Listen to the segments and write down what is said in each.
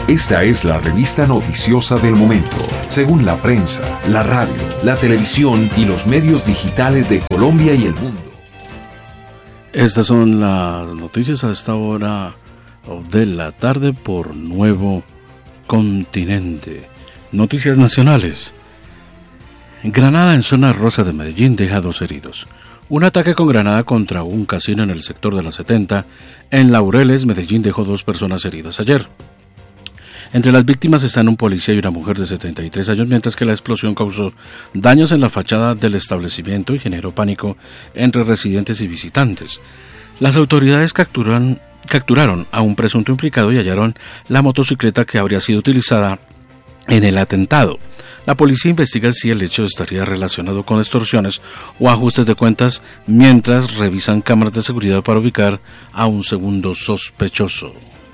Esta es la revista noticiosa del momento, según la prensa, la radio, la televisión y los medios digitales de Colombia y el mundo. Estas son las noticias a esta hora de la tarde por Nuevo Continente. Noticias nacionales. Granada en zona rosa de Medellín deja 2 heridos. Un ataque con granada contra un casino en el sector de la 70 en Laureles, Medellín, dejó 2 personas heridas ayer. Entre las víctimas están un policía y una mujer de 73 años, mientras que la explosión causó daños en la fachada del establecimiento y generó pánico entre residentes y visitantes. Las autoridades capturaron a un presunto implicado y hallaron la motocicleta que habría sido utilizada en el atentado. La policía investiga si el hecho estaría relacionado con extorsiones o ajustes de cuentas, mientras revisan cámaras de seguridad para ubicar a un segundo sospechoso.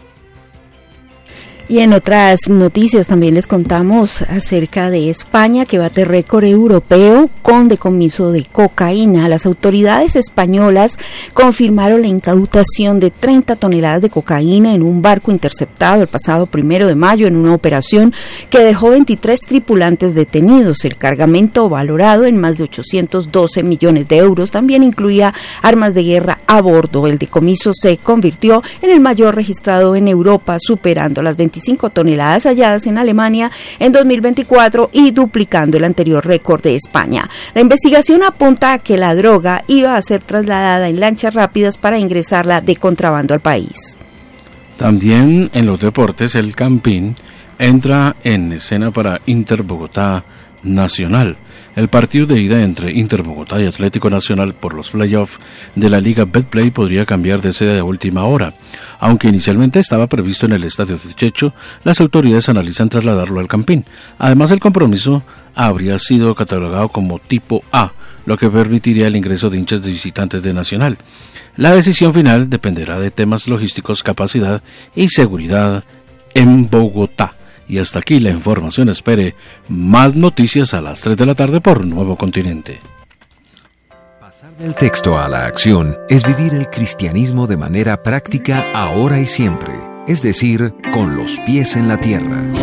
Y en otras noticias también les contamos acerca de España, que bate récord europeo con decomiso de cocaína. Las autoridades españolas confirmaron la incautación de 30 toneladas de cocaína en un barco interceptado el pasado 1 de mayo en una operación que dejó 23 tripulantes detenidos. El cargamento, valorado en más de 812 millones de euros, también incluía armas de guerra a bordo. El decomiso se convirtió en el mayor registrado en Europa, superando las 25 toneladas halladas en Alemania en 2024 y duplicando el anterior récord de España. La investigación apunta a que la droga iba a ser trasladada en lanchas rápidas para ingresarla de contrabando al país. También en los deportes, el Campín entra en escena para Inter Bogotá Nacional. El partido de ida entre Inter Bogotá y Atlético Nacional por los playoffs de la Liga Betplay podría cambiar de sede a última hora. Aunque inicialmente estaba previsto en el estadio de Checho, las autoridades analizan trasladarlo al Campín. Además, el compromiso habría sido catalogado como tipo A, lo que permitiría el ingreso de hinchas de visitantes de Nacional. La decisión final dependerá de temas logísticos, capacidad y seguridad en Bogotá. Y hasta aquí la información. Espere más noticias a las 3 de la tarde por Nuevo Continente. Pasar del texto a la acción es vivir el cristianismo de manera práctica ahora y siempre, es decir, con los pies en la tierra.